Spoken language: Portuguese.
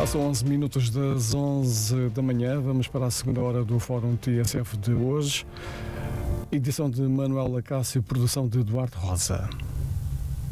Passam 11 minutos das 11 da manhã, vamos para a segunda hora do Fórum TSF de hoje. Edição de Manuel Acácio, produção de Eduardo Rosa.